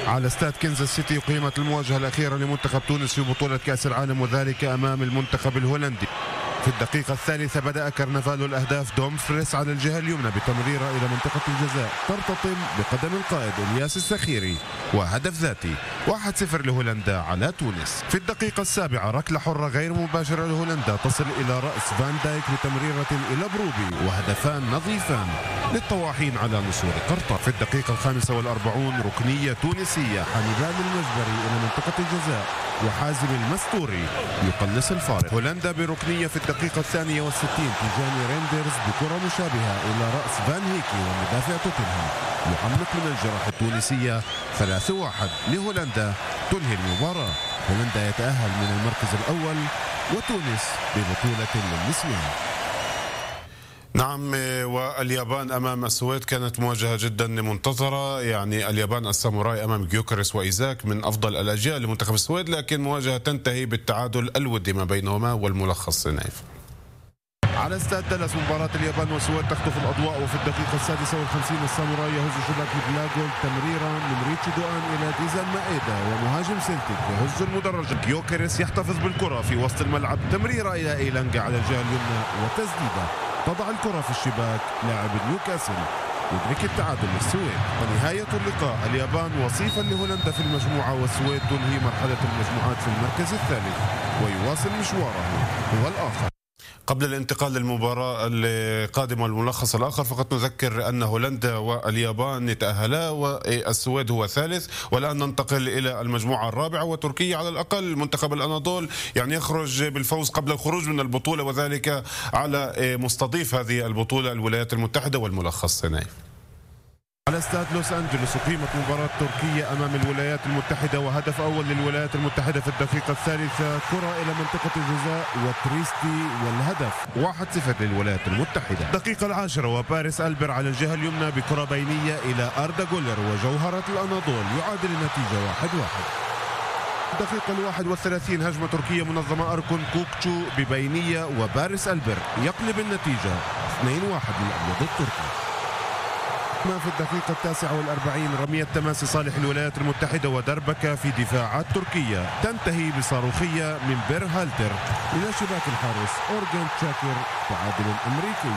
على استاد كنزاس سيتي قيمت المواجهة الأخيرة لمنتخب تونس في بطولة كأس العالم، وذلك أمام المنتخب الهولندي. في الدقيقة الثالثة بدأ كرنفال الأهداف. دومفريس على الجهة اليمنى بتمريرة إلى منطقة الجزاء ترتطم بقدم القائد إلياس السخيري، وهدف ذاتي 1-0 لهولندا على تونس. في الدقيقة السابعة ركلة حرة غير مباشرة لهولندا تصل إلى رأس فان دايك بتمريرة إلى بروبي، وهدفان نظيفان للطواحين على نسور قرطاج. في الدقيقة 45 ركنية تونسية، حنيبال المجبري إلى منطقة الجزاء وحازم المستوري يقلص الفارق. هولندا بركنية في الدقيقة 62 تيجاني ريندرز بكرة مشابهة إلى رأس فان هيكي ومدافع توتنهام يعمق من الجراح التونسية. 3-1 لهولندا تنهي المباراة. هولندا يتأهل من المركز الأول وتونس ببطولة للنسوان. نعم، واليابان أمام السويد كانت مواجهة جدا منتظرة، يعني اليابان الساموراي أمام جيوكريس وإيزاك من أفضل الأجيال لمنتخب السويد، لكن مواجهة تنتهي بالتعادل الودي ما بينهما، والملخص نايف. على استاد دالاس مباراة اليابان والسويد تخطف الأضواء، وفي الدقيقة 56 الساموراي يهز شباك بلاغول تمريرا من ريتشي دوان إلى ديزان مائيدا ومهاجم سلتيك يهز المدرج. جيوكريس يحتفظ بالكرة في وسط الملعب، تمريرة إلى إيلانجا على الجهة اليمنى وتسديدة تضع الكرة في الشباك لاعب نيوكاسل يدرك التعادل للسويد. ونهاية اللقاء اليابان وصيفا لهولندا في المجموعة، والسويد تنهي مرحلة المجموعات في المركز الثالث ويواصل مشواره هو الآخر. قبل الانتقال للمباراة القادمة والملخص الآخر، فقط نذكر أن هولندا واليابان يتأهلا والسويد هو ثالث، والآن ننتقل إلى المجموعة الرابعة، وتركيا على الأقل منتخب الأناضول يعني يخرج بالفوز قبل الخروج من البطولة، وذلك على مستضيف هذه البطولة الولايات المتحدة. والملخص نايف. على استاد لوس أنجلوس أقيمت مباراة تركيا أمام الولايات المتحدة، وهدف أول للولايات المتحدة في الدقيقة الثالثة، كرة إلى منطقة الجزاء وتريستي والهدف 1-0 للولايات المتحدة. الدقيقة 10 وباريس ألبر على الجهة اليمنى بكرة بينية إلى أردا جولر وجوهرة الأناضول يعادل النتيجة 1-1. الدقيقة 31 هجمة تركية منظمة، أركون كوكتشو ببينية وباريس ألبر يقلب النتيجة 2-1 للأبيض التركي. في الدقيقة 49 رمية تماس صالح الولايات المتحدة ودربكة في دفاعات تركيا تنتهي بصاروخية من بير هالتر إلى شباك الحارس أورجان تشاكر، تعادل أمريكي.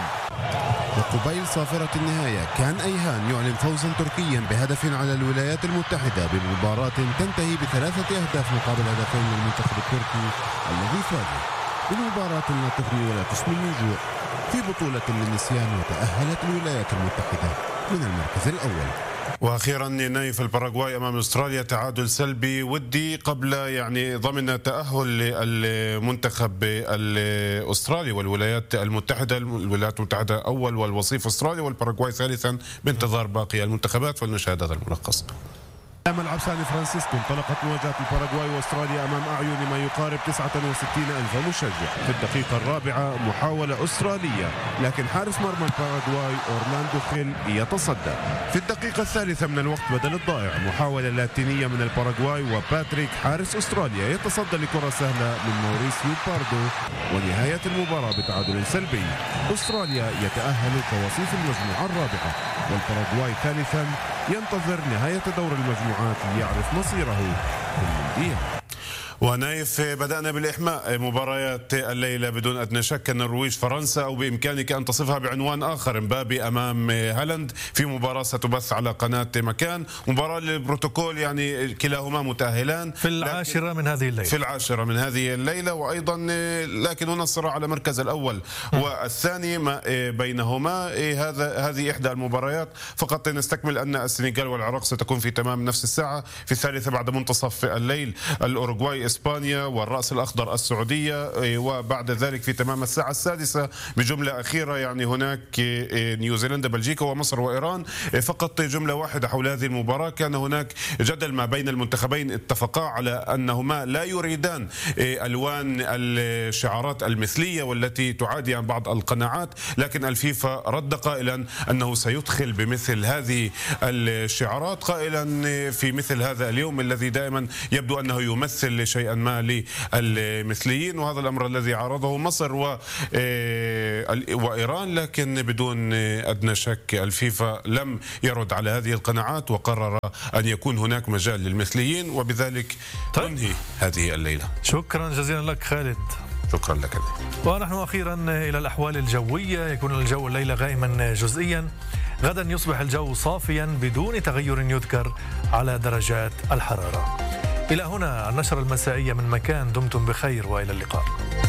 وقبيل صافرة النهاية كان أيهان يعلن فوزا تركيا بهدف على الولايات المتحدة بمباراة تنتهي ب3 أهداف مقابل هدفين للمنتخب التركي الذي فاز بمباراة لا تغني ولا تسمن من جوع في بطولة للنسيان، وتأهلت الولايات المتحدة من المركز الأول. واخيرا نايف الباراغواي امام استراليا تعادل سلبي ودي قبل يعني ضمن تاهل المنتخب الاسترالي والولايات المتحده. الولايات المتحده اول والوصيف استراليا والباراغواي ثالثا بانتظار باقي المنتخبات. فلنشاهد هذا الملخص. ملعب سان فرانسيسكو انطلقت مواجهة الباراغواي واستراليا أمام أعين ما يقارب 69,000 مشجع. في الدقيقة الرابعة محاولة أسترالية، لكن حارس مرمى الباراغواي أورلاندو خيل يتصدى. في الدقيقة الثالثة من الوقت بدل الضائع محاولة لاتينية من الباراغواي، وباتريك حارس أستراليا يتصدى لكرة سهلة من موريسيو باردو، ونهاية المباراة بتعادل سلبي. أستراليا يتأهل كوصيف المجموعة الرابعة، والباراغواي ثالثا ينتظر نهاية دور المجموعات ليعرف مصيره في المونديال. ونايف بدأنا بالإحماء مباريات الليلة بدون أدنى شك. النرويج فرنسا، أو بإمكانك أن تصفها بعنوان آخر، مبابي أمام هالاند في مباراة ستبث على قناة مكان، مباراة للبروتوكول يعني كلاهما متأهلان في العاشرة من هذه الليلة، في العاشرة من هذه الليلة، وأيضا لكن هنا الصراع على مركز الأول والثاني ما بينهما. هذه إحدى المباريات. فقط نستكمل أن السنغال والعراق ستكون في تمام نفس الساعة. في الثالثة بعد منتصف الليل الأوروغواي إسبانيا، والرأس الأخضر السعودية، وبعد ذلك في تمام الساعة السادسة بجملة أخيرة يعني هناك نيوزيلندا بلجيكا ومصر وإيران. فقط جملة واحدة حول هذه المباراة. كان هناك جدل ما بين المنتخبين، اتفقا على أنهما لا يريدان ألوان الشعارات المثلية والتي تعادي عن بعض القناعات، لكن الفيفا رد قائلا أنه سيدخل بمثل هذه الشعارات، قائلا في مثل هذا اليوم الذي دائما يبدو أنه يمثل شيء شيئا ما للمثليين، وهذا الأمر الذي عرضه مصر وإيران، لكن بدون أدنى شك الفيفا لم يرد على هذه القناعات وقرر أن يكون هناك مجال للمثليين، وبذلك تنهي هذه الليلة. شكرا جزيلا لك خالد. شكرا لك. ونحن أخيرا إلى الأحوال الجوية. يكون الجو الليلة غائما جزئيا، غدا يصبح الجو صافيا بدون تغير يذكر على درجات الحرارة. إلى هنا النشرة المسائية من مكان. دمتم بخير وإلى اللقاء.